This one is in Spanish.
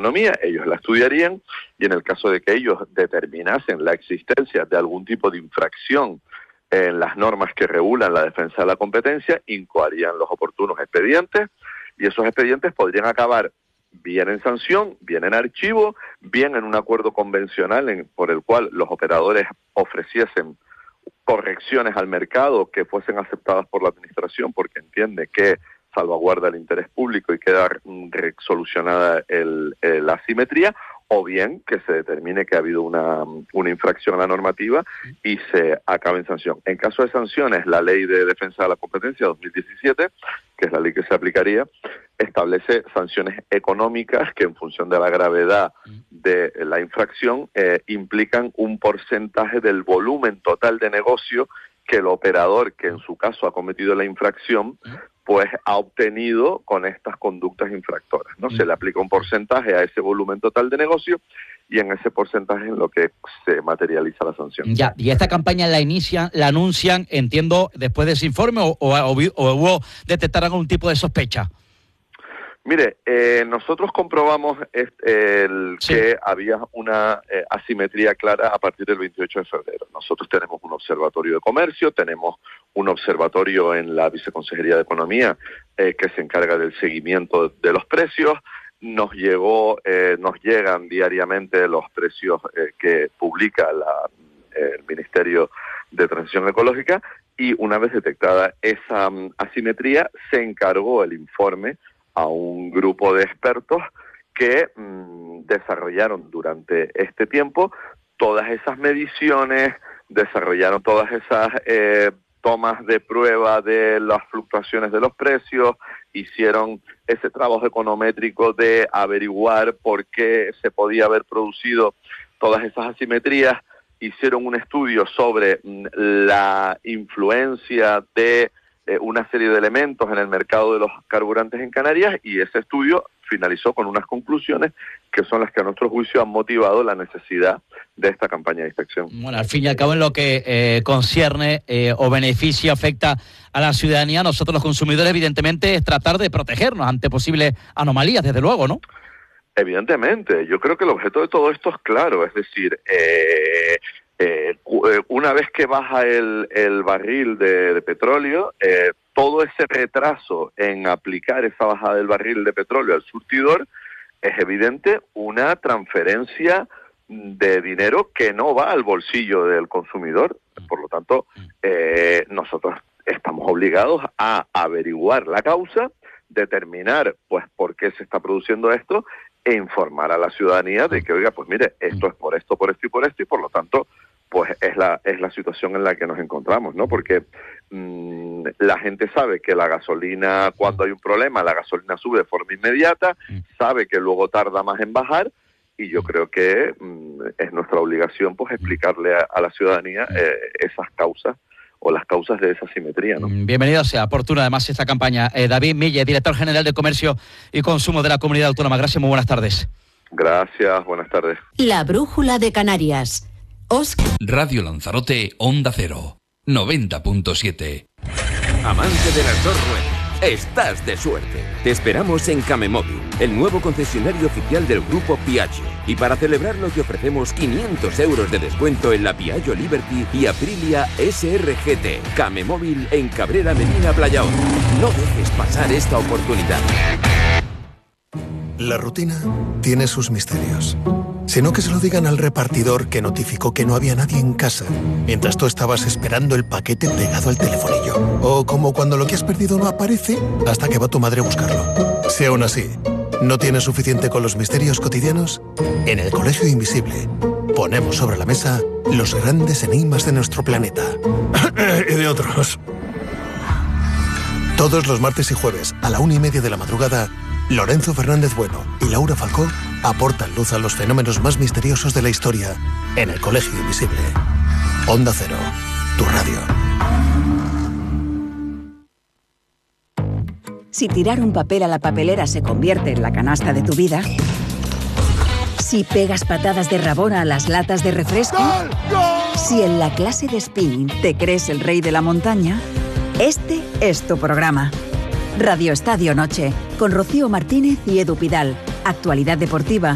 Economía, ellos la estudiarían y en el caso de que ellos determinasen la existencia de algún tipo de infracción en las normas que regulan la defensa de la competencia, incoarían los oportunos expedientes y esos expedientes podrían acabar bien en sanción, bien en archivo, bien en un acuerdo convencional por el cual los operadores ofreciesen correcciones al mercado que fuesen aceptadas por la Administración porque entiende que salvaguarda el interés público y queda solucionada la asimetría, o bien que se determine que ha habido una infracción a la normativa y se acabe en sanción. En caso de sanciones, la Ley de Defensa de la Competencia 2017, que es la ley que se aplicaría, establece sanciones económicas que en función de la gravedad de la infracción implican un porcentaje del volumen total de negocio que el operador que en su caso ha cometido la infracción pues ha obtenido con estas conductas infractoras, ¿no? Se le aplica un porcentaje a ese volumen total de negocio y en ese porcentaje es en lo que se materializa la sanción. Ya, y esta campaña la anuncian, entiendo, después de ese informe o hubo detectar algún tipo de sospecha. Mire, nosotros comprobamos que había una asimetría clara a partir del 28 de febrero. Nosotros tenemos un observatorio de comercio, tenemos un observatorio en la Viceconsejería de Economía que se encarga del seguimiento de los precios. Nos llegan diariamente los precios que publica el Ministerio de Transición Ecológica y una vez detectada esa asimetría se encargó el informe a un grupo de expertos que desarrollaron durante este tiempo todas esas mediciones, desarrollaron todas esas tomas de prueba de las fluctuaciones de los precios, hicieron ese trabajo econométrico de averiguar por qué se podía haber producido todas esas asimetrías, hicieron un estudio sobre la influencia de una serie de elementos en el mercado de los carburantes en Canarias y ese estudio finalizó con unas conclusiones que son las que a nuestro juicio han motivado la necesidad de esta campaña de inspección. Bueno, al fin y al cabo en lo que concierne o beneficia, afecta a la ciudadanía, nosotros los consumidores evidentemente es tratar de protegernos ante posibles anomalías, desde luego, ¿no? Evidentemente, yo creo que el objeto de todo esto es claro, es decir, una vez que baja el barril de petróleo, todo ese retraso en aplicar esa bajada del barril de petróleo al surtidor es evidente una transferencia de dinero que no va al bolsillo del consumidor. Por lo tanto, nosotros estamos obligados a averiguar la causa, determinar pues por qué se está produciendo esto e informar a la ciudadanía de que, oiga, pues mire, esto es por esto, por esto y por esto, y por lo tanto, pues es la situación en la que nos encontramos, ¿no? Porque la gente sabe que la gasolina, cuando hay un problema, la gasolina sube de forma inmediata, sabe que luego tarda más en bajar, y yo creo que es nuestra obligación pues explicarle a la ciudadanía esas causas o las causas de esa asimetría, ¿no? Bienvenido sea, oportuna además esta campaña. David Mille, director general de Comercio y Consumo de la Comunidad Autónoma. Gracias, muy buenas tardes. Gracias, buenas tardes. La Brújula de Canarias. Radio Lanzarote, Onda Cero, 90.7. Amante de las dos ruedas, estás de suerte. Te esperamos en Camemóvil, el nuevo concesionario oficial del grupo Piaggio. Y para celebrarlo te ofrecemos 500 euros de descuento en la Piaggio Liberty y Aprilia SRGT. Camemóvil en Cabrera Medina Playaón. No dejes pasar esta oportunidad. La rutina tiene sus misterios. Sino que se lo digan al repartidor que notificó que no había nadie en casa mientras tú estabas esperando el paquete pegado al telefonillo. O como cuando lo que has perdido no aparece hasta que va tu madre a buscarlo. Si aún así no tienes suficiente con los misterios cotidianos, en el Colegio Invisible ponemos sobre la mesa los grandes enigmas de nuestro planeta. Y de otros. Todos los martes y jueves a la 1:30 de la madrugada, Lorenzo Fernández Bueno y Laura Falcó aportan luz a los fenómenos más misteriosos de la historia en el Colegio Invisible. Onda Cero, tu radio. Si tirar un papel a la papelera se convierte en la canasta de tu vida, si pegas patadas de rabona a las latas de refresco, ¡gol, gol! Si en la clase de spinning te crees el rey de la montaña, este es tu programa. Radio Estadio Noche, con Rocío Martínez y Edu Pidal. Actualidad deportiva